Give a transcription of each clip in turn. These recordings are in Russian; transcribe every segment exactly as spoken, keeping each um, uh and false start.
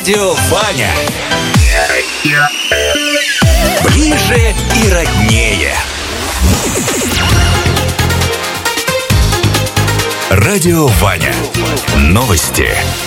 Радио Ваня. Ближе и роднее. Радио Ваня. Новости.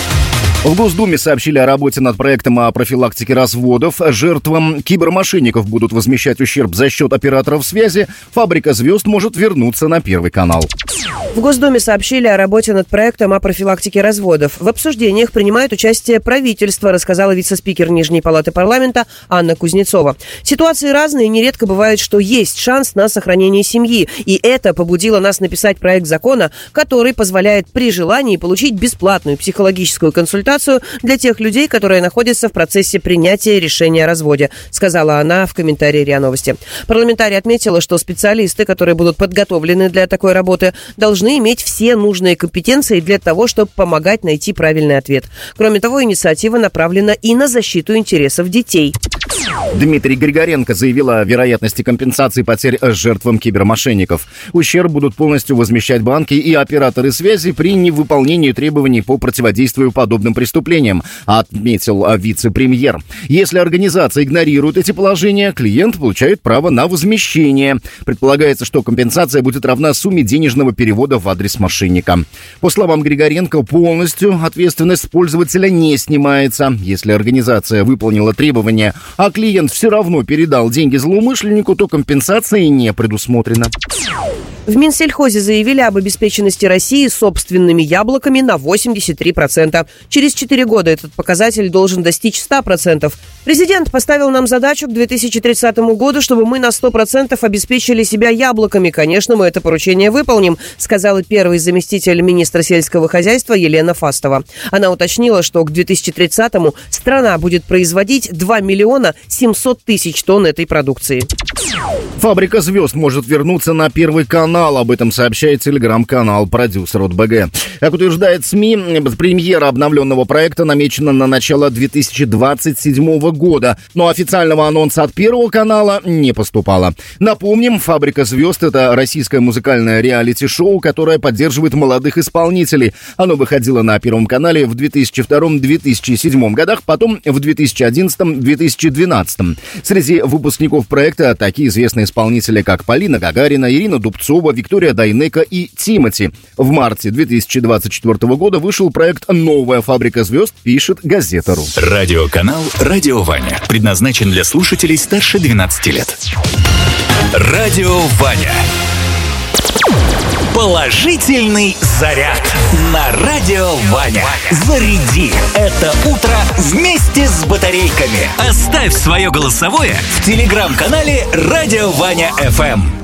В Госдуме сообщили о работе над проектом о профилактике разводов. Жертвам кибермошенников будут возмещать ущерб за счет операторов связи. Фабрика звезд может вернуться на Первый канал. В Госдуме сообщили о работе над проектом о профилактике разводов. В обсуждениях принимает участие правительство, рассказала вице-спикер Нижней палаты парламента Анна Кузнецова. Ситуации разные, нередко бывает, что есть шанс на сохранение семьи. И это побудило нас написать проект закона, который позволяет при желании получить бесплатную психологическую консультацию для тех людей, которые находятся в процессе принятия решения о разводе, сказала она в комментарии РИА Новости. Парламентарий отметила, что специалисты, которые будут подготовлены для такой работы, должны иметь все нужные компетенции для того, чтобы помогать найти правильный ответ. Кроме того, инициатива направлена и на защиту интересов детей. Дмитрий Григоренко заявил о вероятности компенсации потерь жертвам кибермошенников. Ущерб будут полностью возмещать банки и операторы связи при невыполнении требований по противодействию подобным преступлениям, отметил вице-премьер. Если организация игнорирует эти положения, клиент получает право на возмещение. Предполагается, что компенсация будет равна сумме денежного перевода в адрес мошенника. По словам Григоренко, полностью ответственность пользователя не снимается. Если организация выполнила требования, а клиент все равно передал деньги злоумышленнику, то компенсация не предусмотрена. В Минсельхозе заявили об обеспеченности России собственными яблоками на восемьдесят три процента. Через четыре года этот показатель должен достичь ста процентов. Президент поставил нам задачу к две тысячи тридцатому году, чтобы мы на сто процентов обеспечили себя яблоками. Конечно, мы это поручение выполним, сказала первый заместитель министра сельского хозяйства Елена Фастова. Она уточнила, что к две тысячи тридцатому страна будет производить два миллиона семьсот тысяч тонн этой продукции. Фабрика звезд может вернуться на Первый канал. Об этом сообщает телеграм-канал «Продюсер от БГ». Как утверждает СМИ, премьера обновленного проекта намечена на начало две тысячи двадцать седьмого года. Но официального анонса от Первого канала не поступало. Напомним, «Фабрика звезд» — это российское музыкальное реалити-шоу, которое поддерживает молодых исполнителей. Оно выходило на Первом канале в две тысячи втором — две тысячи седьмом годах, потом в две тысячи одиннадцатом — две тысячи двенадцатом. Среди выпускников проекта такие известные исполнители, как Полина Гагарина, Ирина Дубцова, Виктория Дайнеко и Тимати. В марте две тысячи двадцать четвёртого года вышел проект «Новая фабрика звезд», пишет Газета.ру. Радиоканал «Радио Ваня» предназначен для слушателей старше двенадцати лет. Радио Ваня. Положительный заряд на Радио Ваня. Заряди это утро вместе с батарейками. Оставь свое голосовое в телеграм-канале Радио Ваня эф эм.